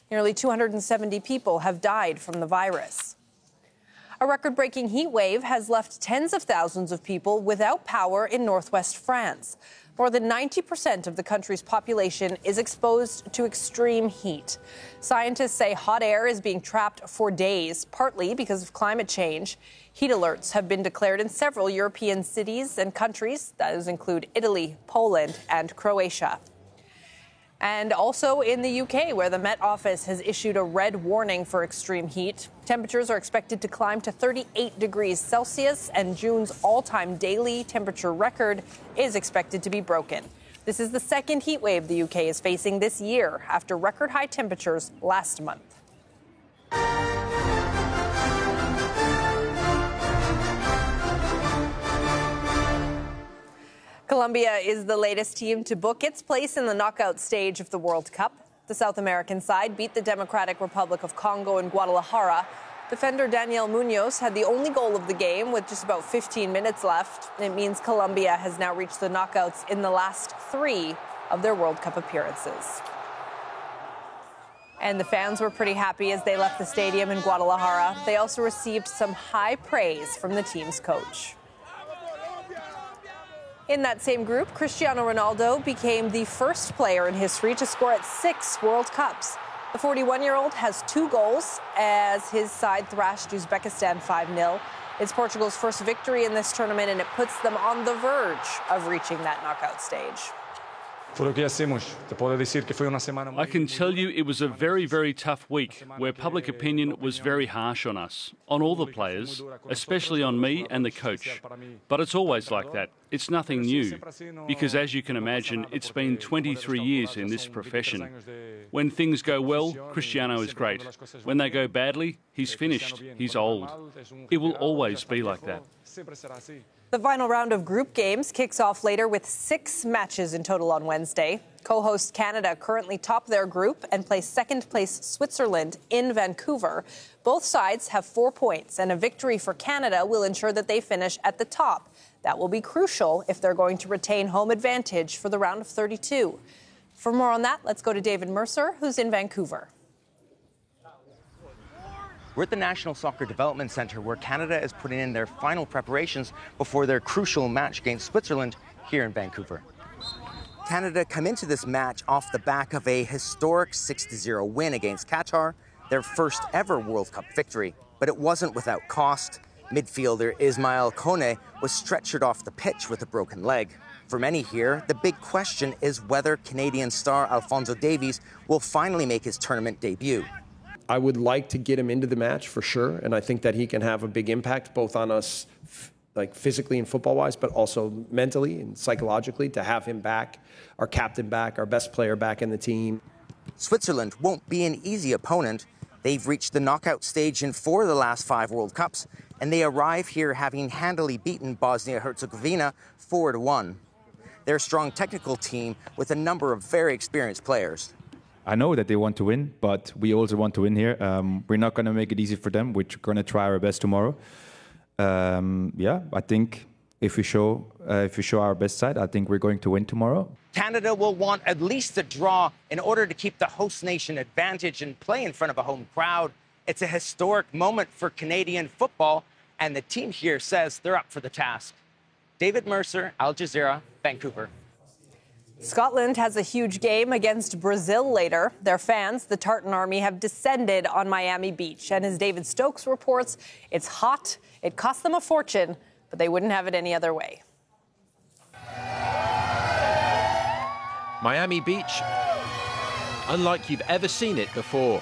Nearly 270 people have died from the virus. A record-breaking heat wave has left tens of thousands of people without power in northwest France. More than 90% of the country's population is exposed to extreme heat. Scientists say hot air is being trapped for days, partly because of climate change. Heat alerts have been declared in several European cities and countries. Those include Italy, Poland, and Croatia. And also in the UK, where the Met Office has issued a red warning for extreme heat. Temperatures are expected to climb to 38 degrees Celsius, and June's all-time daily temperature record is expected to be broken. This is the second heat wave the UK is facing this year, after record high temperatures last month. Colombia is the latest team to book its place in the knockout stage of the World Cup. The South American side beat the Democratic Republic of Congo in Guadalajara. Defender Daniel Munoz had the only goal of the game with just about 15 minutes left. It means Colombia has now reached the knockouts in the last 3 of their World Cup appearances. And the fans were pretty happy as they left the stadium in Guadalajara. They also received some high praise from the team's coach. In that same group, Cristiano Ronaldo became the first player in history to score at 6 World Cups. The 41-year-old has 2 goals as his side thrashed Uzbekistan 5-0. It's Portugal's first victory in this tournament, and it puts them on the verge of reaching that knockout stage. I can tell you it was a very, very tough week where public opinion was very harsh on us, on all the players, especially on me and the coach. But it's always like that. It's nothing new, because as you can imagine, it's been 23 years in this profession. When things go well, Cristiano is great. When they go badly, he's finished. He's old. It will always be like that. The final round of group games kicks off later with 6 matches in total on Wednesday. Co-host Canada currently top their group and play second-place Switzerland in Vancouver. Both sides have 4 points, and a victory for Canada will ensure that they finish at the top. That will be crucial if they're going to retain home advantage for the round of 32. For more on that, let's go to David Mercer, who's in Vancouver. We're at the National Soccer Development Centre, where Canada is putting in their final preparations before their crucial match against Switzerland here in Vancouver. Canada come into this match off the back of a historic 6-0 win against Qatar, their first ever World Cup victory. But it wasn't without cost. Midfielder Ismail Kone was stretchered off the pitch with a broken leg. For many here, the big question is whether Canadian star Alphonso Davies will finally make his tournament debut. I would like to get him into the match for sure, and I think that he can have a big impact both on us like physically and football-wise, but also mentally and psychologically, to have him back, our captain back, our best player back in the team. Switzerland won't be an easy opponent. They've reached the knockout stage in 4 of the last 5 World Cups, and they arrive here having handily beaten Bosnia-Herzegovina 4-1. They're a strong technical team with a number of very experienced players. I know that they want to win, but we also want to win here. We're not going to make it easy for them. We're going to try our best tomorrow. I think if we show our best side, I think we're going to win tomorrow. Canada will want at least a draw in order to keep the host nation advantage and play in front of a home crowd. It's a historic moment for Canadian football, and the team here says they're up for the task. David Mercer, Al Jazeera, Vancouver. Scotland has a huge game against Brazil later. Their fans, the Tartan Army, have descended on Miami Beach. And as David Stokes reports, it's hot, it cost them a fortune, but they wouldn't have it any other way. Miami Beach, unlike you've ever seen it before.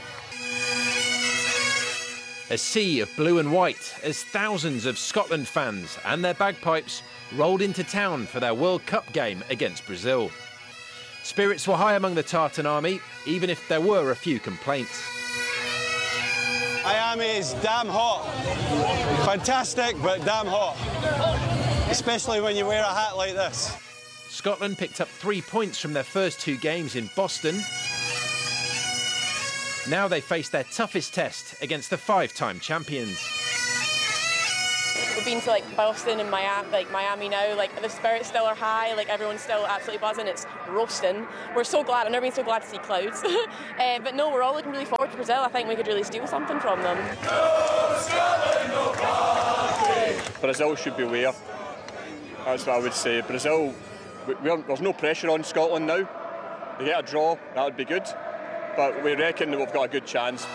A sea of blue and white as thousands of Scotland fans and their bagpipes rolled into town for their World Cup game against Brazil. Spirits were high among the Tartan Army, even if there were a few complaints. Miami is damn hot. Fantastic, but damn hot. Especially when you wear a hat like this. Scotland picked up 3 points from their first 2 games in Boston. Now they face their toughest test against the 5-time champions. We've been to like Boston and Miami now. Like the spirits still are high. Like everyone's still absolutely buzzing. It's roasting. We're so glad. I've never been so glad to see clouds. But no, we're all looking really forward to Brazil. I think we could really steal something from them. Brazil should beware. That's what I would say. Brazil, there's no pressure on Scotland now. They get a draw, that would be good. But we reckon that we've got a good chance.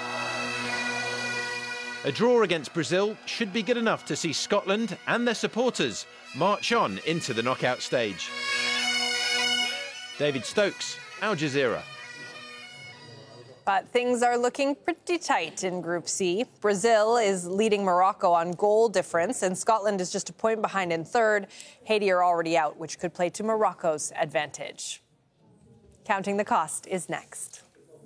A draw against Brazil should be good enough to see Scotland and their supporters march on into the knockout stage. David Stokes, Al Jazeera. But things are looking pretty tight in Group C. Brazil is leading Morocco on goal difference, and Scotland is just a point behind in third. Haiti are already out, which could play to Morocco's advantage. Counting the Cost is next.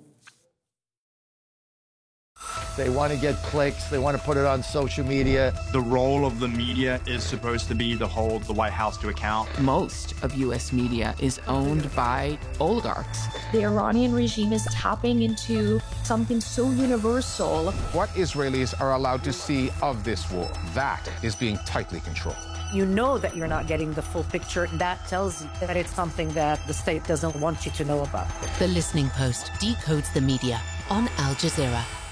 They want to get clicks. They want to put it on social media. The role of the media is supposed to be to hold the White House to account. Most of U.S. media is owned by oligarchs. The Iranian regime is tapping into something so universal. What Israelis are allowed to see of this war, that is being tightly controlled. You know that you're not getting the full picture. That tells you that it's something that the state doesn't want you to know about. The Listening Post decodes the media on Al Jazeera.